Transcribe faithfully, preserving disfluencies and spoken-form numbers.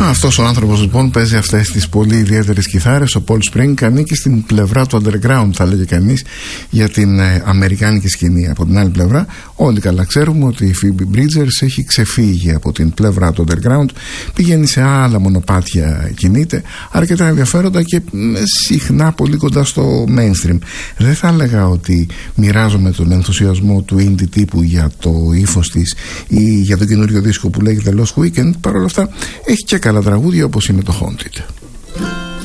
Αυτός ο άνθρωπος λοιπόν παίζει αυτές τις πολύ ιδιαίτερες κιθάρες. Ο Paul Spring ανήκει στην πλευρά του underground, θα λέγε κανείς, για την ε, αμερικάνικη σκηνή. Από την άλλη πλευρά, όλοι καλά ξέρουμε ότι η Phoebe Bridgers έχει ξεφύγει από την πλευρά του underground, πηγαίνει σε άλλα μονοπάτια, κινείται αρκετά ενδιαφέροντα και ε, συχνά πολύ κοντά στο mainstream. Δεν θα έλεγα ότι μοιράζομαι τον ενθουσιασμό του indie τύπου για το ύφος της ή για το καινούριο δίσκο που λέγεται Lost Weekend. Παρ' όλα αυτά έχει και καλά τραγούδια όπως είναι το Haunted.